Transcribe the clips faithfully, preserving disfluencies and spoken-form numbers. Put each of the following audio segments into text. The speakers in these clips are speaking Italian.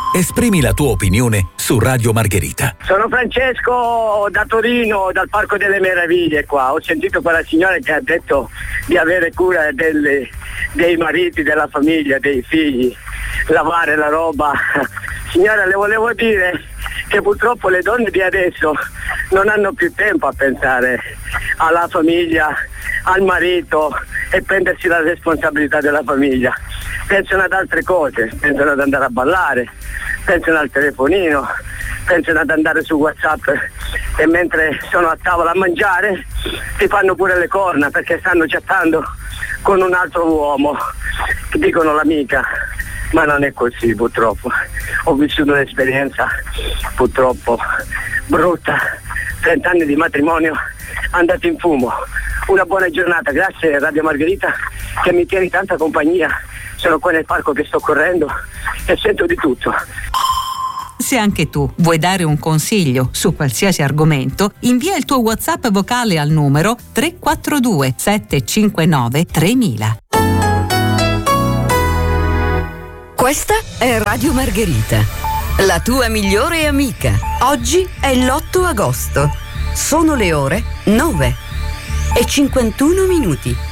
Esprimi la tua opinione su Radio Margherita. Sono Francesco da Torino, dal Parco delle Meraviglie qua. Ho sentito quella signora che ha detto di avere cura delle, dei mariti, della famiglia, dei figli, lavare la roba. Signora, le volevo dire che purtroppo le donne di adesso non hanno più tempo a pensare alla famiglia, al marito e prendersi la responsabilità della famiglia. Pensano ad altre cose, pensano ad andare a ballare, pensano al telefonino, pensano ad andare su WhatsApp e mentre sono a tavola a mangiare si fanno pure le corna perché stanno chattando con un altro uomo, dicono l'amica, ma non è così purtroppo. Ho vissuto un'esperienza purtroppo brutta, trenta anni di matrimonio andati in fumo. Una buona giornata, grazie Radio Margherita che mi tieni tanta compagnia. Sono qua nel parco che sto correndo e sento di tutto. Se anche tu vuoi dare un consiglio su qualsiasi argomento, invia il tuo WhatsApp vocale al numero tre quattro due sette cinque nove tremila. Questa è Radio Margherita, la tua migliore amica. Oggi è l'otto agosto. Sono le ore nove e cinquantuno minuti.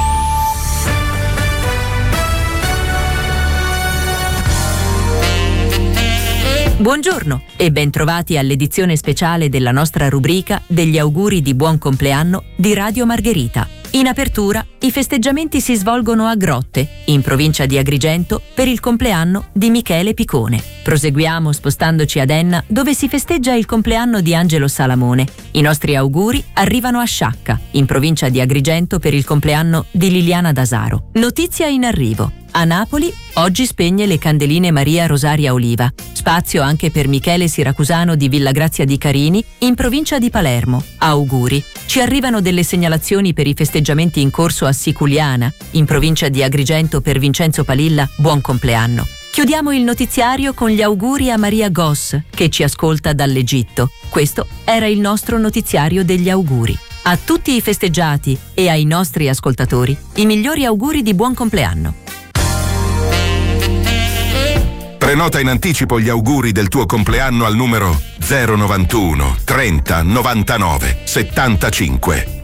Buongiorno e bentrovati all'edizione speciale della nostra rubrica degli auguri di buon compleanno di Radio Margherita. In apertura, i festeggiamenti si svolgono a Grotte, in provincia di Agrigento, per il compleanno di Michele Picone. Proseguiamo spostandoci ad Enna, dove si festeggia il compleanno di Angelo Salamone. I nostri auguri arrivano a Sciacca, in provincia di Agrigento, per il compleanno di Liliana Dasaro. Notizia in arrivo. A Napoli oggi spegne le candeline Maria Rosaria Oliva. Spazio anche per Michele Siracusano di Villa Grazia di Carini, in provincia di Palermo. Auguri. Ci arrivano delle segnalazioni per i festeggiamenti in corso a Siculiana, in provincia di Agrigento, per Vincenzo Palilla. Buon compleanno. Chiudiamo il notiziario con gli auguri a Maria Goss, che ci ascolta dall'Egitto. Questo era il nostro notiziario degli auguri. A tutti i festeggiati e ai nostri ascoltatori, i migliori auguri di buon compleanno. Prenota in anticipo gli auguri del tuo compleanno al numero zero novantuno trenta novantanove settantacinque.